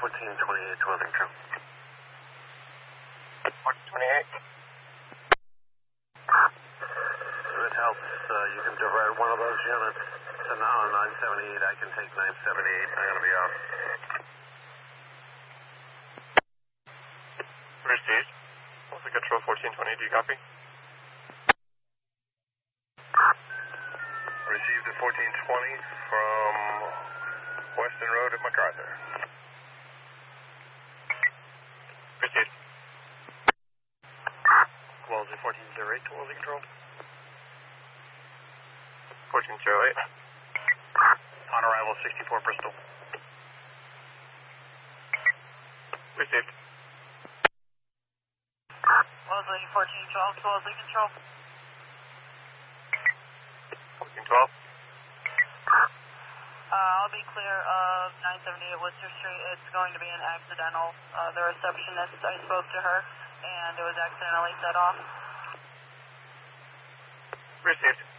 1428 to Wellington. 1428. If it helps, you can divert one of those units to now 978. I can take 978. I'm going to be off. Received. Delta Control 1420, do you copy? Received at 1420 from Weston Road at MacArthur. Received. Wellesley 1408 to Wellesley Control. 1408. On arrival 64 Bristol. Received. Wellesley 1412 to Wellesley Control. 1412. I'll be clear of 978 Worcester Street. It's going to be an accidental. The receptionist, I spoke to her, and it was accidentally set off. Received.